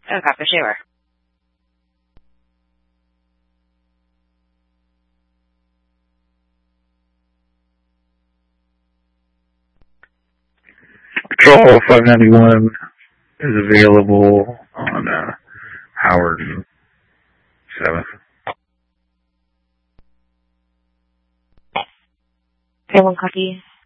Oh, copy, sure. Patrol 591 is available on Howard and 7th. Okay, one copy.